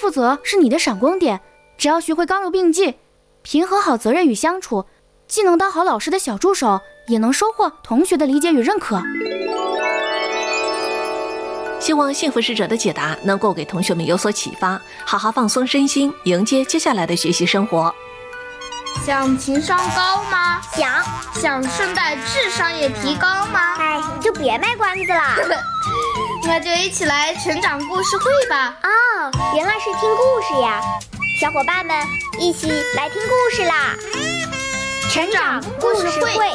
负责是你的闪光点，只要学会刚柔并济，平衡好责任与相处，既能当好老师的小助手，也能收获同学的理解与认可。 希望幸福使者的解答能够给同学们有所启发，好好放松身心，迎接接下来的学习生活。 想情商高吗？想顺带智商也提高吗？ 哎，你就别卖关子了。 那就一起来成长故事会吧。 哦，原来是听故事呀。小伙伴们一起来听故事啦。成长故事会。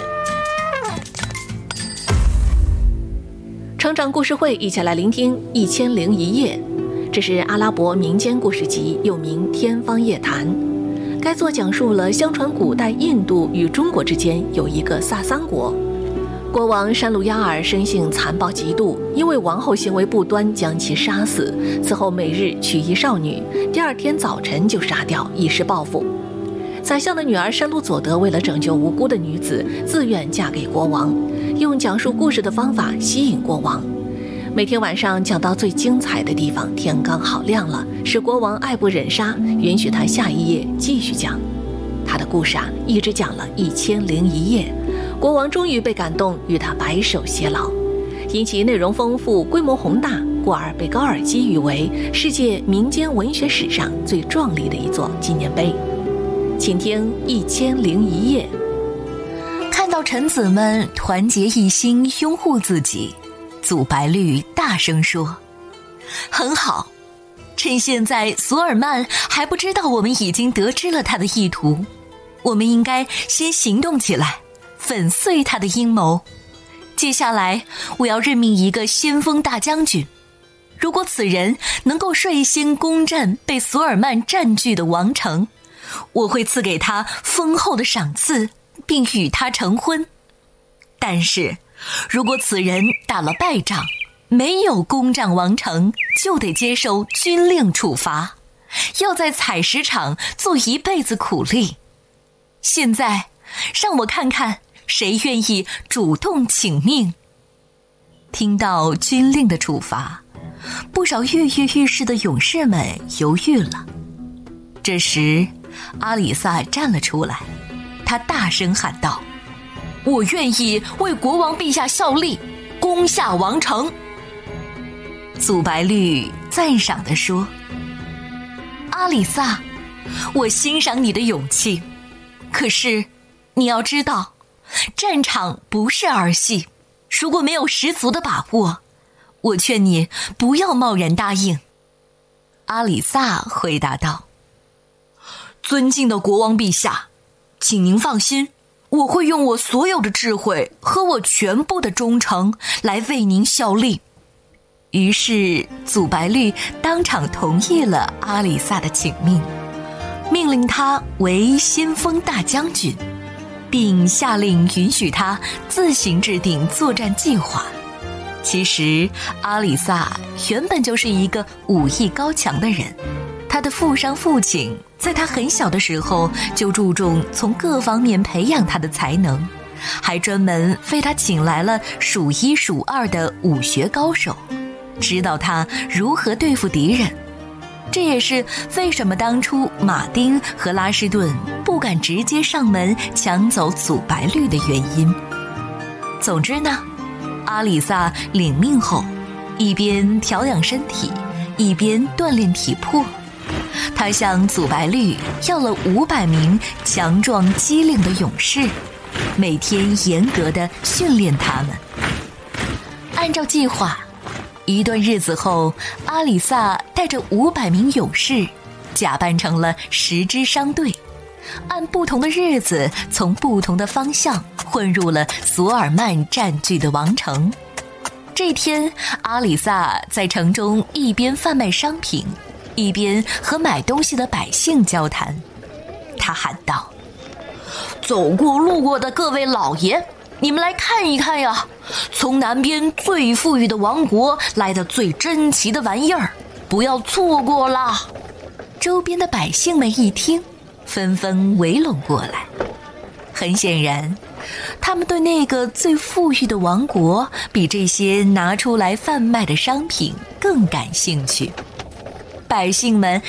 成长故事会，一起来聆听1001夜。这是阿拉伯民间故事集，又名《天方夜谭》。该作讲述了相传古代印度与中国之间有一个萨桑国，国王山鲁亚尔生性残暴极度，因为王后行为不端将其杀死，此后每日娶一少女，第二天早晨就杀掉，以示报复。宰相的女儿山鲁佐德为了拯救无辜的女子，自愿嫁给国王，用讲述故事的方法吸引国王。每天晚上讲到最精彩的地方，天刚好亮了，使国王爱不忍杀，允许他下一夜继续讲。他的故事一直讲了1001夜，国王终于被感动，与他白首偕老。因其内容丰富、规模宏大，故而被高尔基誉为世界民间文学史上最壮丽的一座纪念碑。请听1001夜。 看到臣子们团结一心，拥护自己，祖白律大声说：“很好，趁现在索尔曼还不知道我们已经得知了他的意图，我们应该先行动起来，粉碎他的阴谋。接下来，我要任命一个先锋大将军。如果此人能够率先攻占被索尔曼占据的王城，我会赐给他丰厚的赏赐，并与他成婚。但是，如果此人打了败仗，没有攻占王城，就得接受军令处罚，要在采石场做一辈子苦力。现在，让我看看谁愿意主动请命。”听到军令的处罚，不少跃跃欲试的勇士们犹豫了。这时，阿里萨站了出来，他大声喊道：“我愿意为国王陛下效力，攻下王城。”祖白律赞赏地说：“阿里萨，我欣赏你的勇气，可是你要知道，战场不是儿戏，如果没有十足的把握，我劝你不要贸然答应。”阿里萨回答道：“尊敬的国王陛下，请您放心，我会用我所有的智慧和我全部的忠诚来为您效力。”于是祖白律当场同意了阿里萨的请命，命令他为先锋大将军，并下令允许他自行制定作战计划。其实阿里萨原本就是一个武艺高强的人，他的父上父亲在他很小的时候就注重从各方面培养他的才能，还专门为他请来了数一数二的武学高手，指导他如何对付敌人。这也是为什么当初马丁和拉什顿不敢直接上门抢走祖白律的原因。总之呢，阿里萨领命后，一边调养身体，一边锻炼体魄。他向祖白律要了500名强壮机灵的勇士，每天严格地训练他们。按照计划，一段日子后，阿里萨带着500名勇士，假扮成了10支商队，按不同的日子从不同的方向混入了索尔曼占据的王城。这天，阿里萨在城中一边贩卖商品，一边和买东西的百姓交谈。他喊道：“走过路过的各位老爷，你们来看一看呀，从南边最富裕的王国来的最珍奇的玩意儿，不要错过了。”周边的百姓们一听，纷纷围拢过来。很显然，他们对那个最富裕的王国比这些拿出来贩卖的商品更感兴趣。百姓们